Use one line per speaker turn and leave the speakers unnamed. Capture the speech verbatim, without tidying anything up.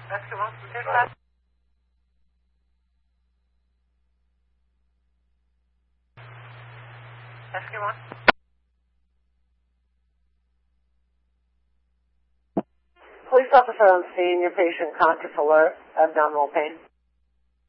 Rescue one. There's that. Rescue one. Police officer on scene. Your patient conscious alert. Abdominal pain.